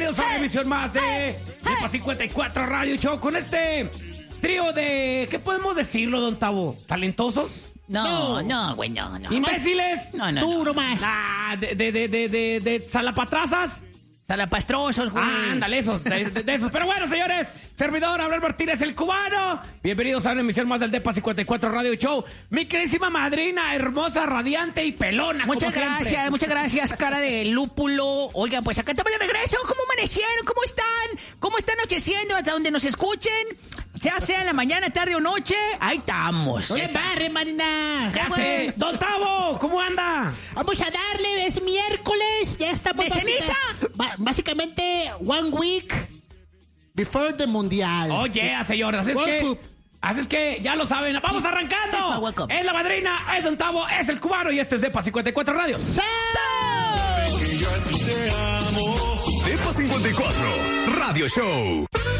bienvenidos a una emisión más de Depa 54 Radio Show con este trío de... ¿Qué podemos decirlo, don Tavo? ¿Talentosos? No, güey, no. ¿Imbéciles? No. Tú nomás. ¿De salapatrazas? Salapastrosos, güey. Ándale, esos, de esos. Pero bueno, señores, servidor Abel Martínez, el cubano. Bienvenidos a una emisión más del Depa 54 Radio Show. Mi queridísima madrina, hermosa, radiante y pelona. Muchas gracias, cara de lúpulo. Oigan, pues acá estamos de regreso. ¿Cómo amanecieron? ¿Cómo están? ¿Cómo está anocheciendo? Hasta donde nos escuchen. Sea en la mañana, tarde o noche, ahí estamos. No le barre, Marina. Ya sé. Don Tavo, ¿cómo anda? Vamos a darle, es miércoles, ya estamos... ¿De ceniza? Básicamente, 1 week before the mundial. Oye, señores, así es que ya lo saben. ¡Vamos arrancando! Es la madrina, es Don Tavo, es el cubano y este es Depa 54 Radio. Depa 54 Radio Show.